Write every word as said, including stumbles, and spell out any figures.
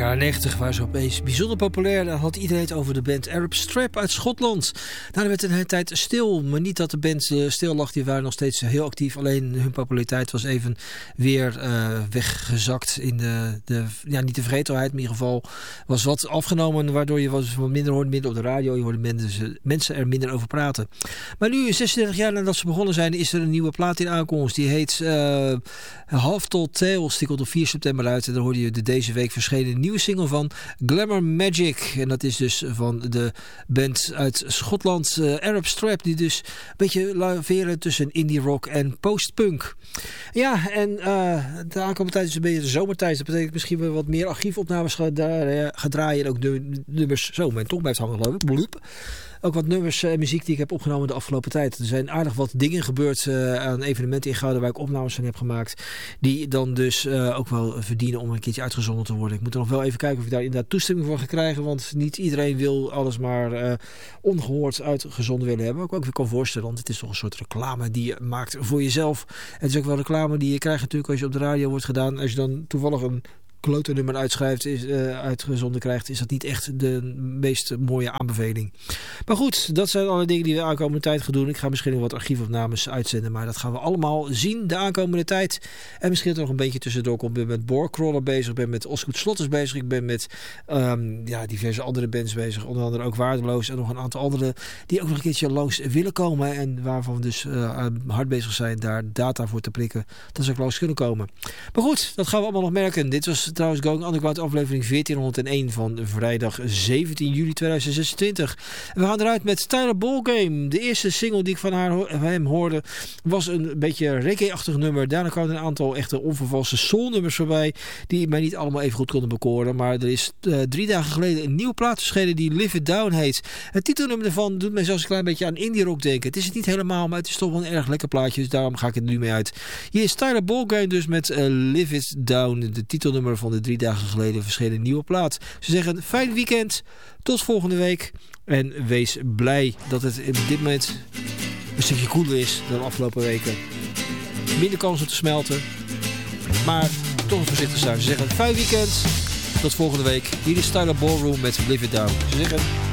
jaren negentig waren ze opeens bijzonder populair. Dan had iedereen het over de band Arab Strap uit Schotland. Nou, werd een hele tijd stil. Maar niet dat de band uh, stil lag. Die waren nog steeds heel actief. Alleen hun populariteit was even weer uh, weggezakt in de, de... Ja, niet de vergetelheid. Maar in ieder geval was wat afgenomen. Waardoor je was wat minder hoorde. Minder op de radio. Je hoorde mensen, mensen er minder over praten. Maar nu, zesendertig jaar nadat ze begonnen zijn, is er een nieuwe plaat in aankomst. Die heet uh, Half Told Tales. Die komt op vier september uit. En dan hoorde je de deze week verschenen nieuwe single van Glamour Magic. En dat is dus van de band uit Schotland, uh, Arab Strap, die dus een beetje laveren tussen indie rock en postpunk. Ja, en uh, de aankomende tijd is een beetje de zomertijd. Dat betekent misschien wel wat meer archiefopnames gaan draaien en ook de nummers. Zo, mijn tong blijft hangen, geloof ik. Bloep. Ook wat nummers en muziek die ik heb opgenomen de afgelopen tijd. Er zijn aardig wat dingen gebeurd uh, aan evenementen ingehouden waar ik opnames van heb gemaakt. Die dan dus uh, ook wel verdienen om een keertje uitgezonden te worden. Ik moet er nog wel even kijken of ik daar inderdaad toestemming voor ga krijgen. Want niet iedereen wil alles maar uh, ongehoord uitgezonden willen hebben. Wat ik ook weer kan voorstellen. Want het is toch een soort reclame die je maakt voor jezelf. Het is ook wel reclame die je krijgt natuurlijk als je op de radio wordt gedaan. Als je dan toevallig een klote nummer uitschrijft, is, uh, uitgezonden krijgt, is dat niet echt de meest mooie aanbeveling. Maar goed, dat zijn alle dingen die we de aankomende tijd gaan doen. Ik ga misschien nog wat archiefopnames uitzenden, maar dat gaan we allemaal zien de aankomende tijd. En misschien dat er nog een beetje tussendoor komt. Ik ben met Boorcrawler bezig, ik ben met Osgood Slotters bezig, ik ben met um, ja, diverse andere bands bezig, onder andere ook Waardeloos en nog een aantal andere die ook nog een keertje langs willen komen en waarvan we dus uh, hard bezig zijn daar data voor te prikken, dat ze ook langs kunnen komen. Maar goed, dat gaan we allemaal nog merken. Dit was trouwens Going Underground aflevering veertienhonderdéén van vrijdag zeventien juli tweeduizend zesentwintig. En we gaan eruit met Tyler Ballgame. De eerste single die ik van, haar, van hem hoorde was een beetje reggae-achtig nummer. Daarna kwamen een aantal echte onvervalste soul-nummers voorbij die mij niet allemaal even goed konden bekoren. Maar er is uh, drie dagen geleden een nieuwe plaat verschenen die Live It Down heet. Het titelnummer ervan doet mij zelfs een klein beetje aan indie rock denken. Het is het niet helemaal, maar het is toch wel een erg lekker plaatje. Dus daarom ga ik het nu mee uit. Hier is Tyler Ballgame dus met uh, Live It Down, de titelnummer van de drie dagen geleden verschenen nieuwe plaat. Ze zeggen fijn weekend, tot volgende week en wees blij dat het op dit moment een stukje koeler is dan de afgelopen weken. Minder kans om te smelten, maar toch voorzichtig zijn. Ze zeggen fijn weekend, tot volgende week. Hier is Tyler Ballroom met Live It Down. Ze zeggen